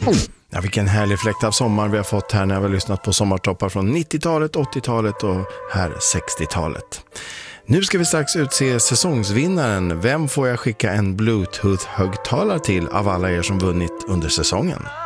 Ja, vilken härlig fläkt av sommar vi har fått här när vi har lyssnat på sommartoppar från 90-talet, 80-talet och här 60-talet. Nu ska vi strax utse säsongsvinnaren. Vem får jag skicka en Bluetooth-högtalare till av alla er som vunnit under säsongen?